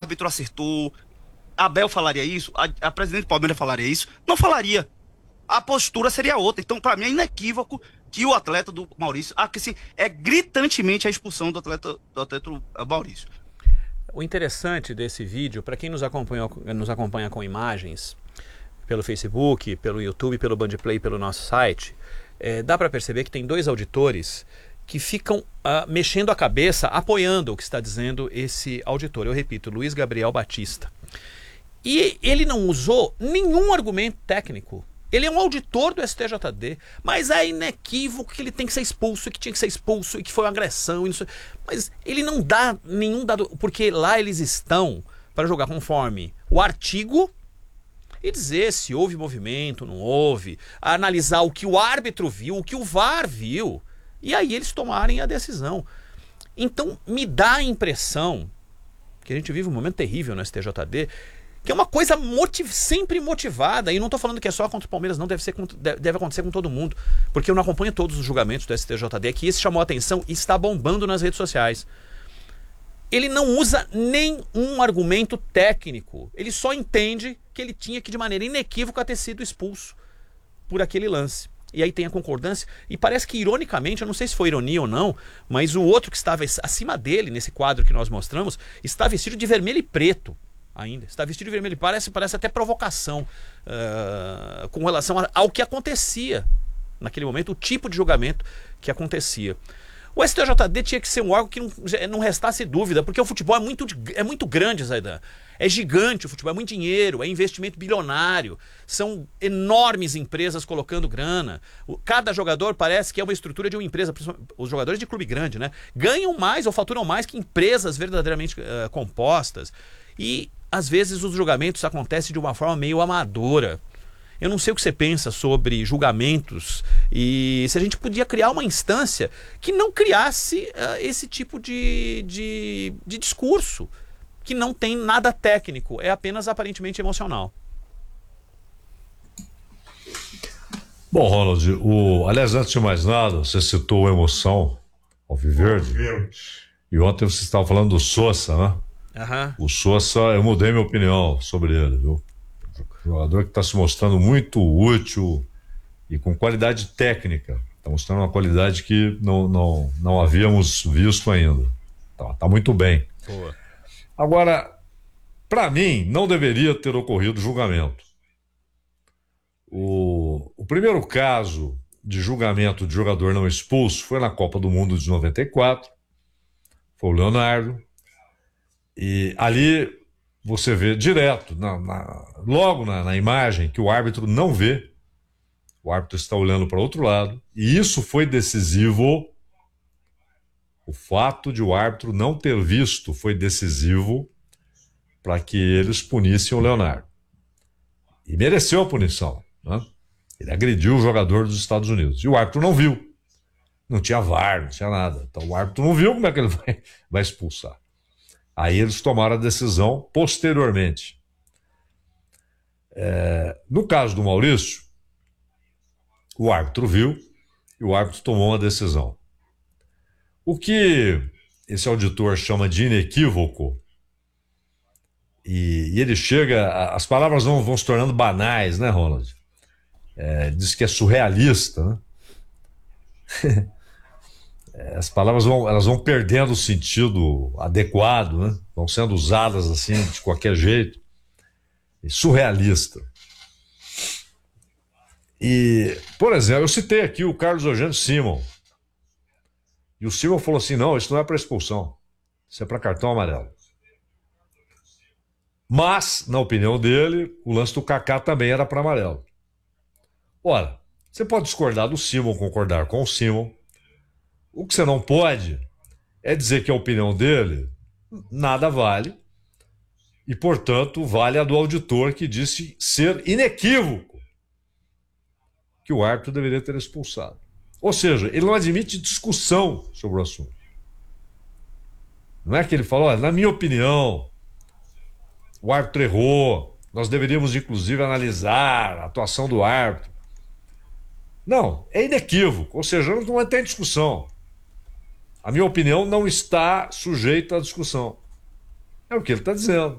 árbitro acertou. Abel falaria isso? A presidente Palmeiras falaria isso? Não falaria. A postura seria outra. Então, para mim, é inequívoco que o atleta do Maurício, que assim, é gritantemente a expulsão do atleta Maurício. O interessante desse vídeo, para quem nos acompanha com imagens, pelo Facebook, pelo YouTube, pelo Bandplay, pelo nosso site, dá para perceber que tem dois auditores que ficam mexendo a cabeça, apoiando o que está dizendo esse auditor. Eu repito, Luiz Gabriel Batista. E ele não usou nenhum argumento técnico. Ele é um auditor do STJD, mas é inequívoco que ele tem que ser expulso, e que tinha que ser expulso, e que foi uma agressão. Mas ele não dá nenhum dado, porque lá eles estão para jogar conforme o artigo e dizer se houve movimento, não houve, analisar o que o árbitro viu, o que o VAR viu, e aí eles tomarem a decisão. Então me dá a impressão que a gente vive um momento terrível no STJD, que é uma coisa sempre motivada, e não estou falando que é só contra o Palmeiras, não, deve acontecer com todo mundo, porque eu não acompanho todos os julgamentos do STJD, que esse chamou a atenção e está bombando nas redes sociais. Ele não usa nenhum argumento técnico, ele só entende que ele tinha que de maneira inequívoca ter sido expulso por aquele lance. E aí tem a concordância, e parece que ironicamente, eu não sei se foi ironia ou não, mas o outro que estava acima dele, nesse quadro que nós mostramos, está vestido de vermelho e preto. Ainda está vestido de vermelho, parece até provocação com relação ao que acontecia naquele momento, o tipo de julgamento que acontecia. O STJD tinha que ser um órgão que não restasse dúvida, porque o futebol é muito grande, Zaidan. É gigante, o futebol é muito dinheiro, é investimento bilionário, são enormes empresas colocando grana. Cada jogador parece que é uma estrutura de uma empresa, os jogadores de clube grande, né? Ganham mais ou faturam mais que empresas verdadeiramente compostas. E às vezes os julgamentos acontecem de uma forma meio amadora. Eu não sei o que você pensa sobre julgamentos e se a gente podia criar uma instância que não criasse esse tipo de discurso, que não tem nada técnico, é apenas aparentemente emocional. Bom, Ronald, aliás, antes de mais nada, você citou a emoção Alviverde, e ontem você estava falando do Sousa, né? Uhum. O Sousa, eu mudei minha opinião sobre ele, viu? Jogador que está se mostrando muito útil e com qualidade técnica. Está mostrando uma qualidade que não havíamos visto ainda. Tá muito bem. Boa. Agora, para mim, não deveria ter ocorrido julgamento. O primeiro caso de julgamento de jogador não expulso foi na Copa do Mundo de 94. Foi o Leonardo. E ali você vê direto, logo na imagem, que o árbitro não vê. O árbitro está olhando para outro lado. E isso foi decisivo. O fato de o árbitro não ter visto foi decisivo para que eles punissem o Leonardo. E mereceu a punição, né? Ele agrediu o jogador dos Estados Unidos. E o árbitro não viu. Não tinha VAR, não tinha nada. Então o árbitro não viu, como é que ele vai expulsar? Aí eles tomaram a decisão posteriormente. No caso do Maurício, o árbitro viu e o árbitro tomou uma decisão. O que esse auditor chama de inequívoco, e ele chega, as palavras vão se tornando banais, né, Ronald? Diz que é surrealista, né? As palavras elas vão perdendo o sentido adequado, né? Vão sendo usadas assim de qualquer jeito. Surrealista. E, por exemplo, eu citei aqui o Carlos Eugênio Simon. E o Simon falou assim: não, isso não é para expulsão, isso é para cartão amarelo. Mas, na opinião dele, o lance do Kaká também era para amarelo. Ora, você pode discordar do Simon, concordar com o Simon. O que você não pode é dizer que a opinião dele nada vale e, portanto, vale a do auditor que disse ser inequívoco que o árbitro deveria ter expulsado. Ou seja, ele não admite discussão sobre o assunto. Não é que ele falou, na minha opinião, o árbitro errou, nós deveríamos, inclusive, analisar a atuação do árbitro. Não, é inequívoco, ou seja, não tem discussão. A minha opinião não está sujeita à discussão. É o que ele está dizendo.